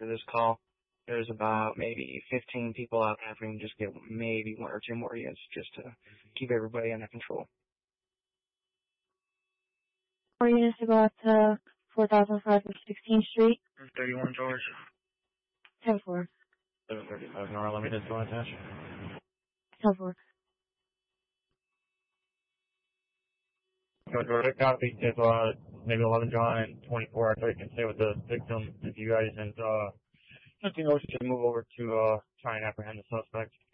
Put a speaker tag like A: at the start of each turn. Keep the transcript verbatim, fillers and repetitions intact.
A: after this call. There's about maybe fifteen people out there. If we can just get maybe one or two more units just to keep everybody under control.
B: Four units to go out to four thousand five hundred sixteenth Street.
A: thirty-one, George.
B: ten four.
C: seven thirty-five, Nora, let me just go attach.
B: ten four.
C: So, George, copy. If, uh, maybe eleven John and twenty-four, I thought you can stay with the victim if you guys and, uh, nothing else, you can move over to, uh, try and apprehend the suspect.